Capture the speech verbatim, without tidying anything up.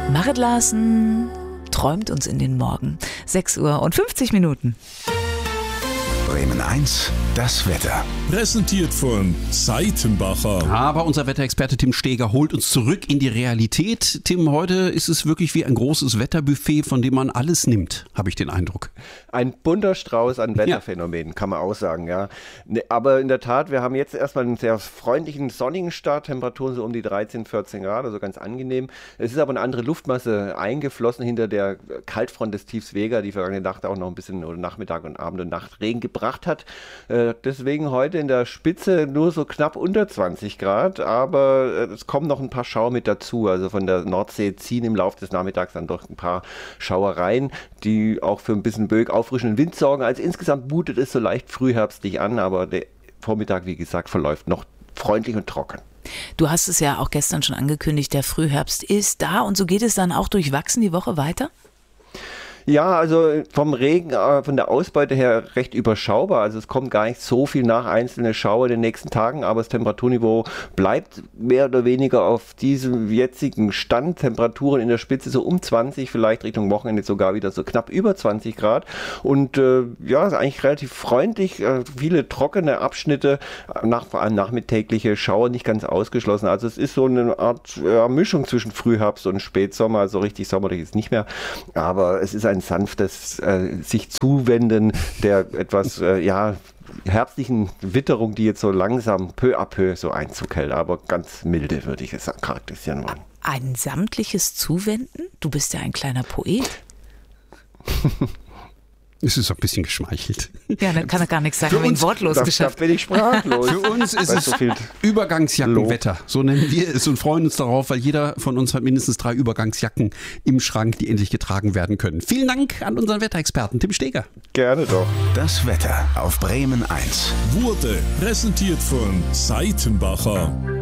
Marit Larsen träumt uns in den Morgen. sechs Uhr und fünfzig Minuten. Bremen eins, das Wetter. Präsentiert von Seitenbacher. Aber unser Wetterexperte Tim Steger holt uns zurück in die Realität. Tim, heute ist es wirklich wie ein großes Wetterbuffet, von dem man alles nimmt, habe ich den Eindruck. Ein bunter Strauß an Wetterphänomenen, ja. Kann man auch sagen, ja. Aber in der Tat, wir haben jetzt erstmal einen sehr freundlichen, sonnigen Start, Temperaturen so um die dreizehn, vierzehn Grad, also ganz angenehm. Es ist aber eine andere Luftmasse eingeflossen hinter der Kaltfront des Tiefs Vega, die vergangene Nacht auch noch ein bisschen oder Nachmittag und Abend und Nacht Regen gebracht hat. Äh, deswegen heute in der Spitze nur so knapp unter zwanzig Grad, aber äh, es kommen noch ein paar Schauer mit dazu. Also von der Nordsee ziehen im Laufe des Nachmittags dann doch ein paar Schauereien, die auch für ein bisschen Böig auffrischenden Wind sorgen. Also insgesamt mutet es so leicht frühherbstlich an, aber der Vormittag, wie gesagt, verläuft noch freundlich und trocken. Du hast es ja auch gestern schon angekündigt, der Frühherbst ist da und so geht es dann auch durchwachsen die Woche weiter? Ja, also vom Regen, äh, von der Ausbeute her recht überschaubar. Also es kommt gar nicht so viel nach, einzelne Schauer in den nächsten Tagen, aber das Temperaturniveau bleibt mehr oder weniger auf diesem jetzigen Stand. Temperaturen in der Spitze so um zwanzig, vielleicht Richtung Wochenende sogar wieder so knapp über zwanzig Grad. Und äh, ja, ist eigentlich relativ freundlich. Äh, viele trockene Abschnitte, nach, vor allem nachmittägliche Schauer nicht ganz ausgeschlossen. Also es ist so eine Art ja, Mischung zwischen Frühherbst und Spätsommer. Also richtig sommerlich ist nicht mehr, aber es ist ein sanftes äh, sich zuwenden der etwas äh, ja, herbstlichen Witterung, die jetzt so langsam peu à peu so Einzug hält, aber ganz milde würde ich es charakterisieren wollen. Ein samtliches Zuwenden? Du bist ja ein kleiner Poet. Es ist ein bisschen geschmeichelt. Ja, dann kann er gar nichts sagen, wenn ihn wortlos das, geschafft. Da bin ich sprachlos. Für uns ist es so Übergangsjackenwetter. So nennen wir es und freuen uns darauf, weil jeder von uns hat mindestens drei Übergangsjacken im Schrank, die endlich getragen werden können. Vielen Dank an unseren Wetterexperten Tim Steger. Gerne doch. Das Wetter auf Bremen eins Wurde präsentiert von Seitenbacher.